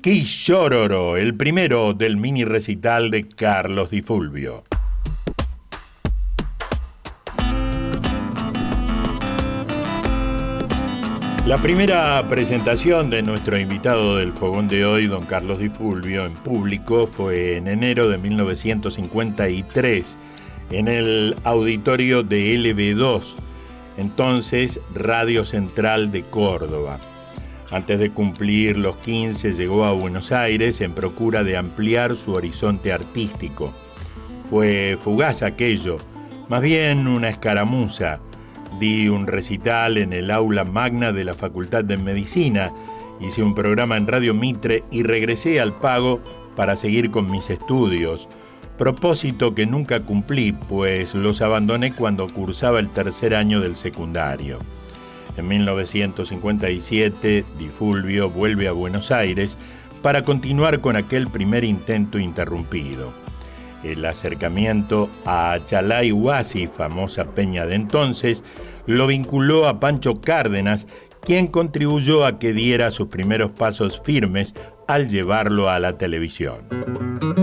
Chororo, el primero del mini recital de Carlos Di Fulvio. La primera presentación de nuestro invitado del fogón de hoy, don Carlos Di Fulvio, en público fue en enero de 1953 en el auditorio de LB2, entonces Radio Central de Córdoba. Antes de cumplir los 15 llegó a Buenos Aires en procura de ampliar su horizonte artístico. Fue fugaz aquello, más bien una escaramuza. Di un recital en el aula magna de la Facultad de Medicina, hice un programa en Radio Mitre y regresé al Pago para seguir con mis estudios, propósito que nunca cumplí, pues los abandoné cuando cursaba el tercer año del secundario. En 1957, Di Fulvio vuelve a Buenos Aires para continuar con aquel primer intento interrumpido. El acercamiento a Chalay Huasi, famosa peña de entonces, lo vinculó a Pancho Cárdenas, quien contribuyó a que diera sus primeros pasos firmes al llevarlo a la televisión.